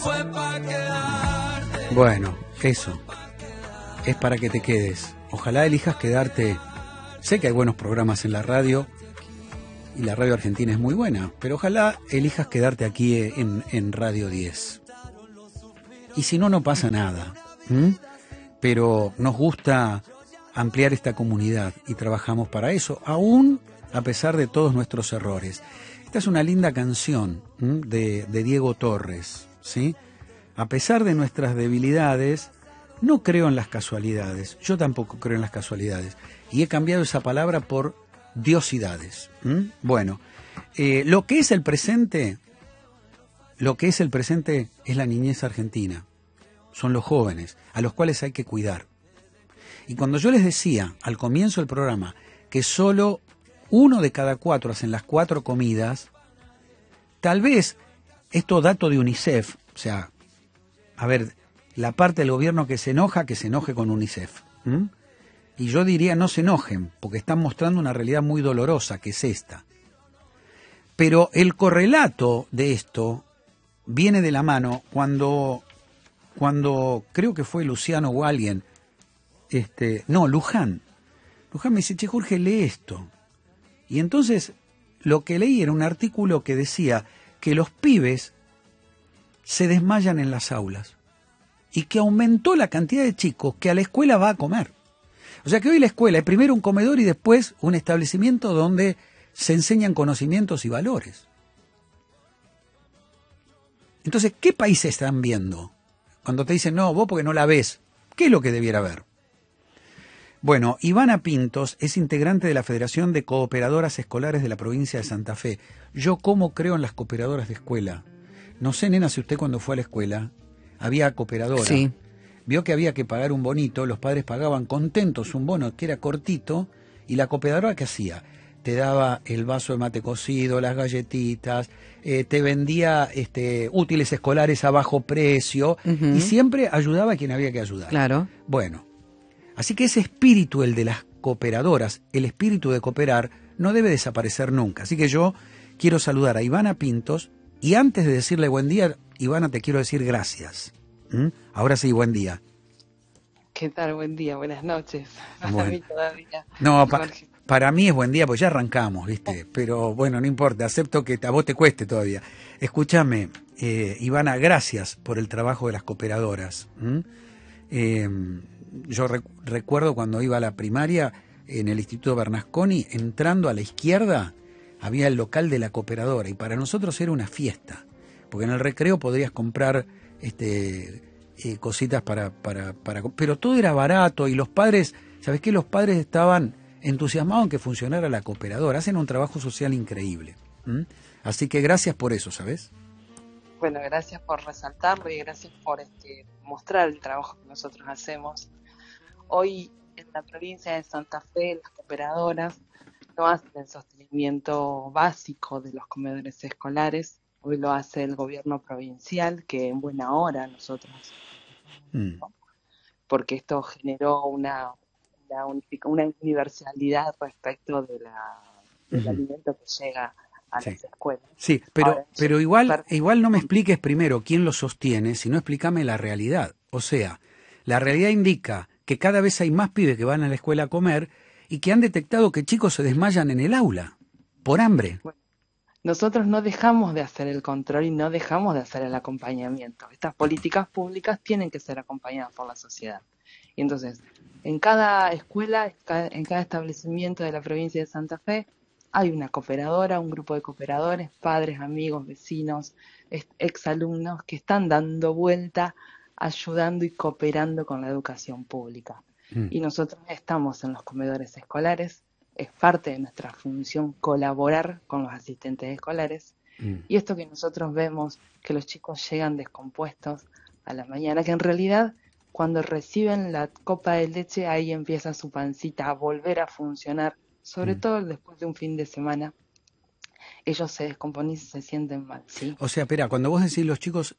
Bueno, eso es para que te quedes. Ojalá elijas quedarte. Sé que hay buenos programas en la radio y la radio argentina es muy buena, pero ojalá elijas quedarte aquí en Radio 10. Y si no, no pasa nada. Pero nos gusta ampliar esta comunidad y trabajamos para eso, aún a pesar de todos nuestros errores. Esta es una linda canción de Diego Torres, ¿sí? A pesar de nuestras debilidades, no creo en las casualidades. Yo tampoco creo en las casualidades. Y he cambiado esa palabra por diosidades. Bueno, lo que es el presente es la niñez argentina. Son los jóvenes, a los cuales hay que cuidar. Y cuando yo les decía al comienzo del programa que solo 1 de cada 4 hacen las 4 comidas, tal vez esto dato de UNICEF, o sea, a ver, la parte del gobierno que se enoje con UNICEF. Y yo diría no se enojen, porque están mostrando una realidad muy dolorosa, que es esta. Pero el correlato de esto viene de la mano cuando creo que fue Luciano o alguien, Luján me dice, che Jorge, lee esto. Y entonces lo que leí era un artículo que decía que los pibes se desmayan en las aulas y que aumentó la cantidad de chicos que a la escuela va a comer. O sea que hoy la escuela es primero un comedor y después un establecimiento donde se enseñan conocimientos y valores. Entonces, ¿qué países están viendo? Cuando te dicen, no, vos porque no la ves, ¿qué es lo que debiera ver? Bueno, Ivana Pintos es integrante de la Federación de Cooperadoras Escolares de la provincia de Santa Fe. Yo cómo creo en las cooperadoras de escuela. No sé, nena, si usted cuando fue a la escuela había cooperadora. Sí. Vio que había que pagar un bonito, los padres pagaban contentos un bono que era cortito, y la cooperadora, ¿qué hacía? Te daba el vaso de mate cocido, las galletitas, te vendía útiles escolares a bajo precio, y siempre ayudaba a quien había que ayudar. Claro. Bueno, así que ese espíritu, el de las cooperadoras, el espíritu de cooperar, no debe desaparecer nunca. Así que yo quiero saludar a Ivana Pintos, y antes de decirle buen día, Ivana, te quiero decir gracias. Ahora sí, buen día. ¿Qué tal? Buen día, buenas noches. Para Bueno. mí todavía. No, para mí es buen día, pues ya arrancamos, ¿viste? Pero bueno, no importa, acepto que a vos te cueste todavía. Escúchame, Ivana, gracias por el trabajo de las cooperadoras. Yo recuerdo cuando iba a la primaria en el Instituto Bernasconi, entrando a la izquierda, había el local de la cooperadora, y para nosotros era una fiesta, porque en el recreo podrías comprar cositas para pero todo era barato, y los padres, ¿sabes qué? Los padres estaban entusiasmados en que funcionara la cooperadora. Hacen un trabajo social increíble. Así que gracias por eso, ¿sabes? Bueno, gracias por resaltarlo y gracias por mostrar el trabajo que nosotros hacemos. Hoy en la provincia de Santa Fe, las cooperadoras no hacen el sostenimiento básico de los comedores escolares. Hoy lo hace el gobierno provincial, que en buena hora nosotros, porque esto generó una universalidad respecto del alimento que llega a las escuelas. Sí, pero igual no me expliques primero quién lo sostiene, sino explícame la realidad. O sea, la realidad indica que cada vez hay más pibes que van a la escuela a comer y que han detectado que chicos se desmayan en el aula por hambre. Bueno, nosotros no dejamos de hacer el control y no dejamos de hacer el acompañamiento. Estas políticas públicas tienen que ser acompañadas por la sociedad. Y entonces, en cada escuela, en cada establecimiento de la provincia de Santa Fe, hay una cooperadora, un grupo de cooperadores, padres, amigos, vecinos, exalumnos que están dando vuelta, ayudando y cooperando con la educación pública. Y nosotros estamos en los comedores escolares. Es parte de nuestra función colaborar con los asistentes escolares. Y esto que nosotros vemos, que los chicos llegan descompuestos a la mañana, que en realidad cuando reciben la copa de leche, ahí empieza su pancita a volver a funcionar, sobre todo después de un fin de semana. Ellos se descomponen y se sienten mal, ¿sí? O sea, espera, cuando vos decís los chicos